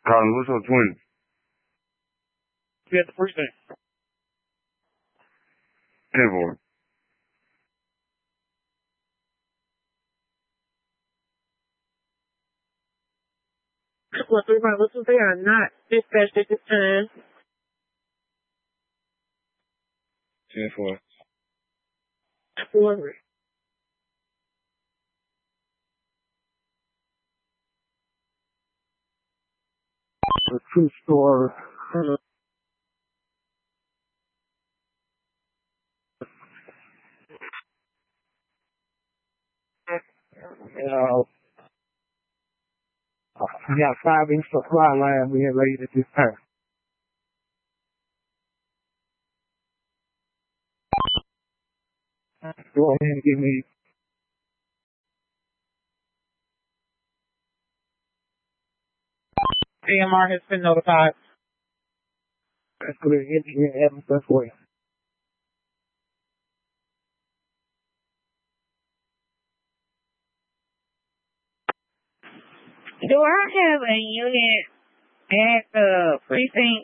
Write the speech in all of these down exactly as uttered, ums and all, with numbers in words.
Colin, what's up, twin? Be at the precinct. ten four. Well, three five, listen, they are not dispatched at this time. ten four. Four. The true store. Uh, You know, uh, we got five inch supply line being laid at this time. Go ahead and give me A M R has been notified. that's good engineer Evans, that's for you. Do I have a unit at the precinct?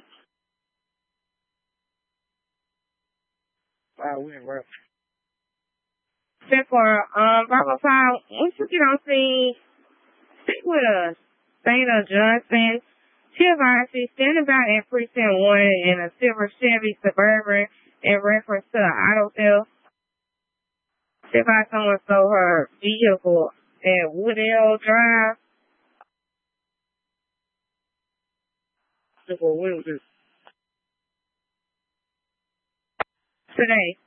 Wow, we're in rough. Except for, um, Bravo five, once you get on scene, stick with us. Dana Johnson. She advised she's standing by at precinct one in a silver Chevy Suburban in reference to an auto theft. She advised someone stole her vehicle at Woodell Drive. Well, when was this? Today.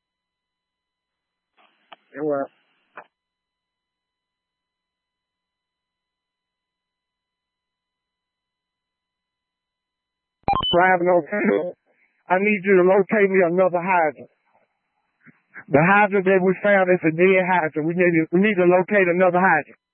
And we're Driving over. I need you to locate me another hydrant. The hydrant that we found is a dead hydrant. We need to, we need to locate another hydrant.